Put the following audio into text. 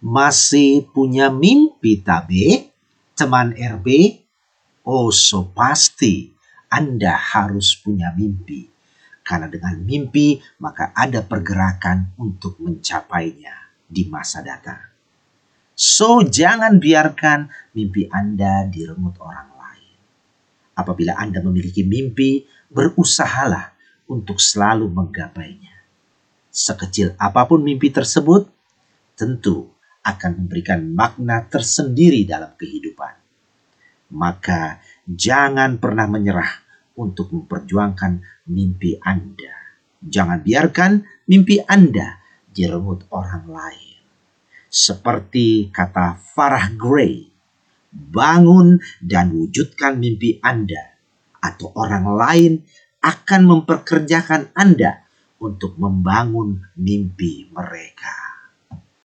Masih punya mimpi tabe, teman RB? Oh, so pasti Anda harus punya mimpi. Karena dengan mimpi, maka ada pergerakan untuk mencapainya di masa datang. So, jangan biarkan mimpi Anda direnggut orang lain. Apabila Anda memiliki mimpi, berusahalah untuk selalu menggapainya. Sekecil apapun mimpi tersebut, tentu akan memberikan makna tersendiri dalam kehidupan. Maka jangan pernah menyerah untuk memperjuangkan mimpi Anda. Jangan biarkan mimpi Anda direnggut orang lain. Seperti kata Farah Gray, bangun dan wujudkan mimpi Anda, atau orang lain akan memperkerjakan Anda untuk membangun mimpi mereka.